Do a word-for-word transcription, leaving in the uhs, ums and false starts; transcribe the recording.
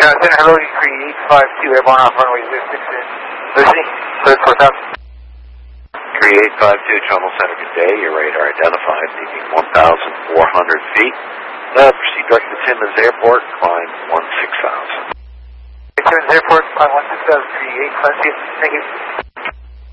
Johnson, hello, three eight five two, airborne off runway zero six in Lucy, clear four thousand. three eight five two, Trumbull Center, good day. Your radar identified, leaving one thousand four hundred feet. Uh, proceed direct to Timmins Airport, climb one six thousand. Timmins Airport, climb one six thousand, three eight five two, thank you.